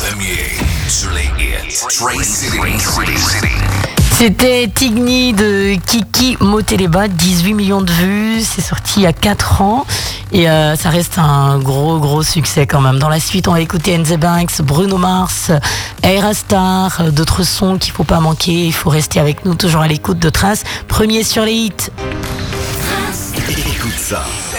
premier sur les hits. Trace City. C'était Tigny de Kiki Moteleba, 18 millions de vues, c'est sorti il y a 4 ans et ça reste un gros succès quand même. Dans la suite, on va écouter NZ Banks, Bruno Mars, Aerostar, d'autres sons qu'il faut pas manquer, il faut rester avec nous, toujours à l'écoute de Trace. Premier sur les hits. Écoute ça.